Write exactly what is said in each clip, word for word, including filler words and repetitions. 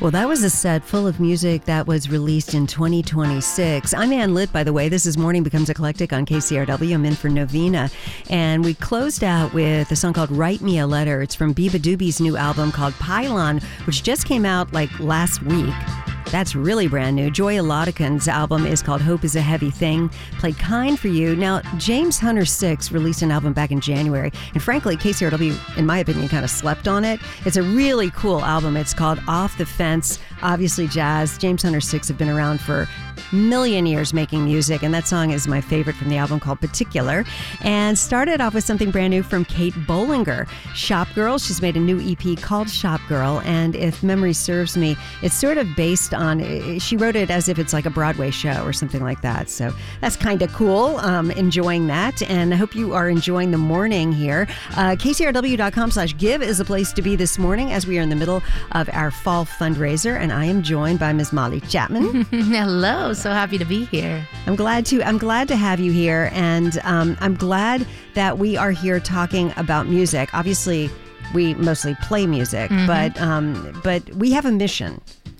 Well, that was a set full of music that was released in twenty twenty-six. I'm Ann Litt, by the way. This is Morning Becomes Eclectic on K C R W. I'm in for Novena. And we closed out with a song called Write Me a Letter. It's from Biba Doobie's new album called Pylon, which just came out like last week. That's really brand new. Joy Elodican's album is called Hope is a Heavy Thing. Played Kind for You. Now, James Hunter Six released an album back in January. And frankly, K C R W, in my opinion, kind of slept on it. It's a really cool album. It's called Off the Fence. Obviously jazz. James Hunter Six have been around for a million years making music. And that song is my favorite from the album called Particular. And started off with something brand new from Kate Bollinger. Shop Girl. She's made a new E P called Shop Girl. And if memory serves me, it's sort of based on On, she wrote it as if it's like a Broadway show or something like that. So that's kind of cool. Um, enjoying that. And I hope you are enjoying the morning here. Uh, K C R W dot com slash give is a place to be this morning as we are in the middle of our fall fundraiser. And I am joined by Miz Molly Chapman. Hello. So happy to be here. I'm glad to, I'm glad to have you here. And um, I'm glad that we are here talking about music. Obviously, we mostly play music, mm-hmm. but um, but we have a mission.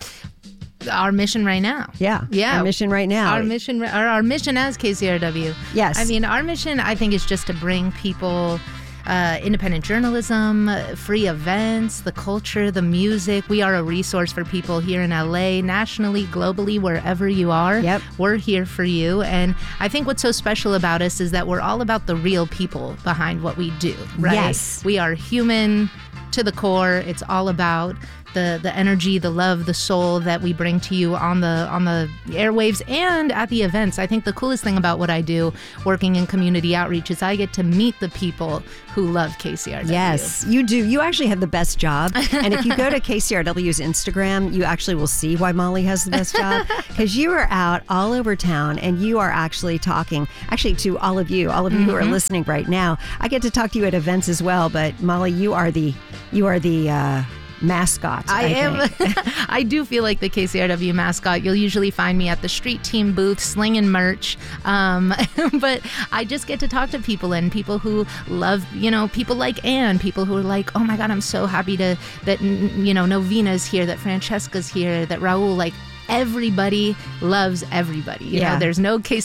Our mission right now. Yeah. Yeah. Our mission right now. Our mission, our, our mission as K C R W. Yes. I mean, our mission, I think, is just to bring people uh, independent journalism, free events, the culture, the music. We are a resource for people here in L A, nationally, globally, wherever you are. Yep. We're here for you. And I think what's so special about us is that we're all about the real people behind what we do, right? Yes. We are human to the core. It's all about the the energy, the love, the soul that we bring to you on the on the airwaves and at the events. I think the coolest thing about what I do working in community outreach is I get to meet the people who love K C R W. Yes, you do. You actually have the best job. And if you go to K C R W's Instagram, you actually will see why Molly has the best job. Because you are out all over town and you are actually talking, actually to all of you, all of you mm-hmm. who are listening right now. I get to talk to you at events as well. But Molly, you are the, you are the, uh, mascot. I, I am. think. I do feel like the K C R W mascot. You'll usually find me at the street team booth slinging merch. Um, but I just get to talk to people and people who love, you know, people like Ann, people who are like, oh my God, I'm so happy to that, you know, Novena's here, that Francesca's here, that Raul, like, everybody loves everybody. You yeah. know, there's no K C